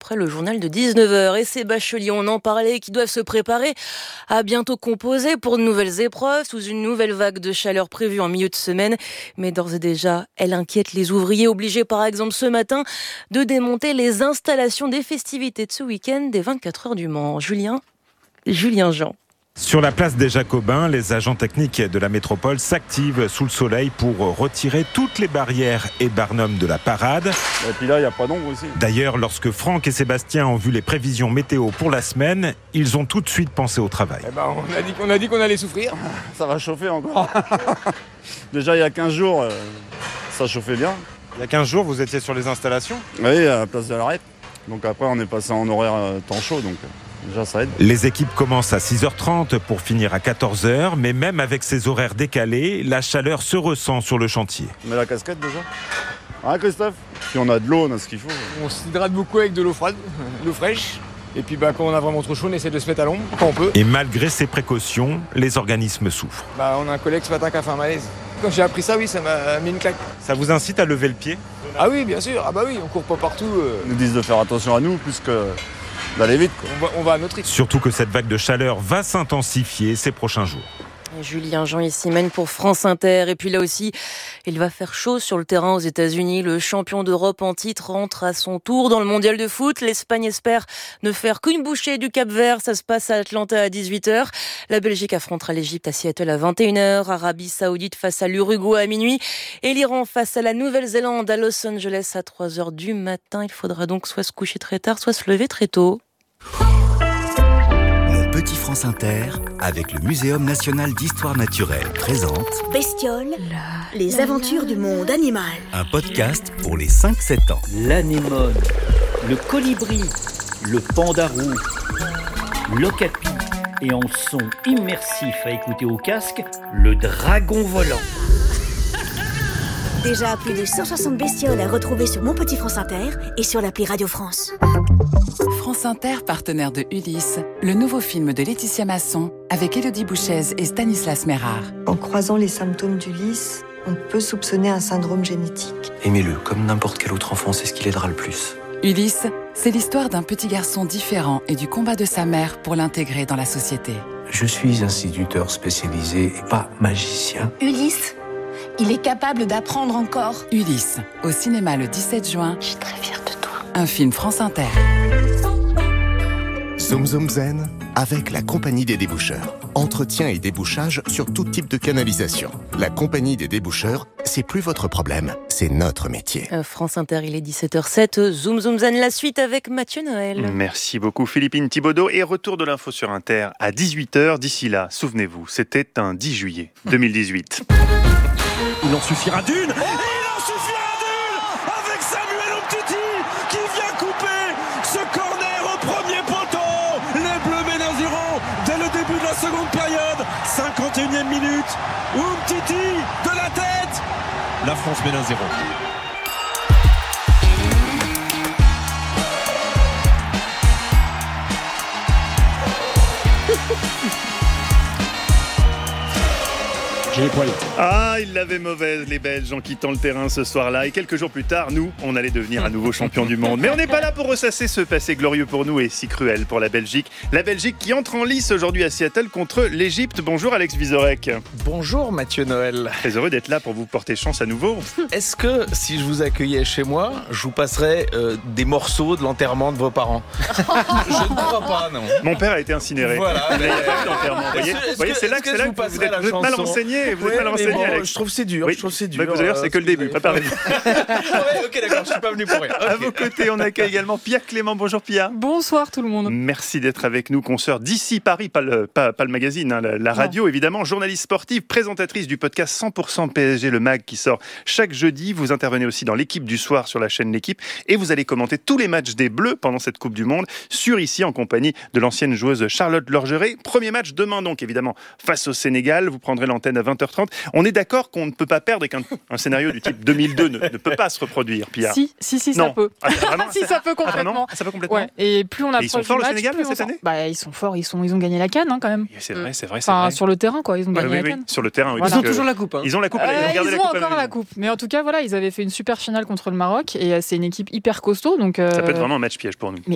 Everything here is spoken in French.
après le journal de 19h. Et ces bacheliers, on en parlait, qui doivent se préparer à bientôt composer pour de nouvelles épreuves sous une nouvelle vague de chaleur prévue en milieu de semaine. Mais d'ores et déjà, elle inquiète les ouvriers, obligés par exemple ce matin de démonter les installations des festivités de ce week-end des 24 heures du Mans. Julien Jean. Sur la place des Jacobins, les agents techniques de la métropole s'activent sous le soleil pour retirer toutes les barrières et barnums de la parade. Et puis là, il n'y a pas d'ombre aussi. D'ailleurs, lorsque Franck et Sébastien ont vu les prévisions météo pour la semaine, ils ont tout de suite pensé au travail. On a dit qu'on allait souffrir. Ça va chauffer encore. Déjà, il y a 15 jours, ça chauffait bien. Il y a 15 jours, vous étiez sur les installations ? Oui, à la place de la REP. Donc après, on est passé en horaire temps chaud, donc déjà ça aide. Les équipes commencent à 6h30 pour finir à 14h, mais même avec ces horaires décalés, la chaleur se ressent sur le chantier. On met la casquette déjà. Hein, Christophe ? Si on a de l'eau, on a ce qu'il faut. On s'hydrate beaucoup avec de l'eau froide, l'eau fraîche. Et puis quand on a vraiment trop chaud, on essaie de se mettre à l'ombre quand on peut. Et malgré ces précautions, les organismes souffrent. On a un collègue ce matin qui a fait un malaise. Quand j'ai appris ça, oui, ça m'a mis une claque. Ça vous incite à lever le pied ? Ah oui, bien sûr. Ah bah oui, on court pas partout. Ils nous disent de faire attention à nous plus que d'aller vite, quoi. On va à notre rythme. Surtout que cette vague de chaleur va s'intensifier ces prochains jours. Julien Jean ici mène pour France Inter. Et puis là aussi, il va faire chaud sur le terrain aux États-Unis. Le champion d'Europe en titre rentre à son tour dans le mondial de foot. L'Espagne espère ne faire qu'une bouchée du Cap-Vert. Ça se passe à Atlanta à 18h. La Belgique affrontera l'Égypte à Seattle à 21h. Arabie Saoudite face à l'Uruguay à minuit. Et l'Iran face à la Nouvelle-Zélande à Los Angeles à 3h du matin. Il faudra donc soit se coucher très tard, soit se lever très tôt. Petit France Inter, avec le Muséum national d'histoire naturelle, présente Bestioles, les aventures du monde animal. Un podcast pour les 5-7 ans. L'anémone, le colibri, le pandarou, l'okapi et en son immersif à écouter au casque, le dragon volant. Déjà plus de 160 bestioles à retrouver sur Mon Petit France Inter et sur l'appli Radio France. France Inter, partenaire de Ulysse, le nouveau film de Laetitia Masson avec Élodie Bouchez et Stanislas Mérard. En croisant les symptômes d'Ulysse, on peut soupçonner un syndrome génétique. Aimez-le, comme n'importe quel autre enfant, c'est ce qui l'aidera le plus. Ulysse, c'est l'histoire d'un petit garçon différent et du combat de sa mère pour l'intégrer dans la société. Je suis instituteur spécialisé et pas magicien. Ulysse, il est capable d'apprendre encore. Ulysse, au cinéma le 17 juin. Je suis très fière de toi. Un film France Inter. Zoom Zoom Zen avec la Compagnie des déboucheurs. Entretien et débouchage sur tout type de canalisation. La Compagnie des déboucheurs, c'est plus votre problème, c'est notre métier. France Inter, il est 17h07. Zoom Zoom Zen, la suite avec Mathieu Noël. Merci beaucoup Philippine Thibaudot et retour de l'info sur Inter à 18h. D'ici là, souvenez-vous, c'était un 10 juillet 2018. Il en suffira d'une. Il en suffira d'une avec Samuel Umtiti qui vient couper ce corner au premier poteau. Les Bleus mènent 1-0 dès le début de la seconde période. 51e minute. Umtiti de la tête. La France mène 1-0. Ils l'avaient mauvaise, les Belges, en quittant le terrain ce soir-là. Et quelques jours plus tard, nous, on allait devenir un nouveau champion du monde. Mais on n'est pas là pour ressasser ce passé glorieux pour nous et si cruel pour la Belgique. La Belgique qui entre en lice aujourd'hui à Seattle contre l'Égypte. Bonjour Alex Vizorek. Bonjour Mathieu Noël. Très heureux d'être là pour vous porter chance à nouveau. Est-ce que si je vous accueillais chez moi, je vous passerais des morceaux de l'enterrement de vos parents? Je ne crois pas, non. Mon père a été incinéré. Voilà. Il a pas eu d'enterrement. Vous voyez, c'est là que vous êtes mal renseigné. Vous êtes mal renseigné, Alex. Je trouve que c'est dur. Oui. Vous allez voir, c'est que le début. Préparez-vous. Ok, d'accord, je suis pas venu pour rien. À vos côtés, on accueille également Pierre Clément. Bonjour Pierre. Bonsoir tout le monde. Merci d'être avec nous, consoeur d'ici Paris, pas le magazine, hein, la radio évidemment, journaliste sportive, présentatrice du podcast 100% PSG, le mag qui sort chaque jeudi. Vous intervenez aussi dans l'équipe du soir sur la chaîne L'équipe et vous allez commenter tous les matchs des Bleus pendant cette Coupe du Monde sur ici en compagnie de l'ancienne joueuse Charlotte Lorgeret. Premier match demain donc évidemment face au Sénégal. Vous prendrez l'antenne à 20h30. On est d'accord qu'on ne peut pas perdre et qu'un scénario du type 2002 ne peut pas se reproduire, Pierre. Si, ça peut. Si, ça peut complètement. Ça peut complètement. Ouais. Et plus on approche ils sont forts du match, le Sénégal cette année. Ils sont forts. Ils ont gagné la CAN quand même. C'est vrai. Enfin, sur le terrain quoi. Ils ont gagné la CAN. Sur le terrain. Voilà. Ils ont toujours la coupe. Ils ont la coupe. Ils ont encore la coupe. Mais en tout cas, voilà, ils avaient fait une super finale contre le Maroc et c'est une équipe hyper costaud. Donc ça peut être vraiment un match piège pour nous. Mais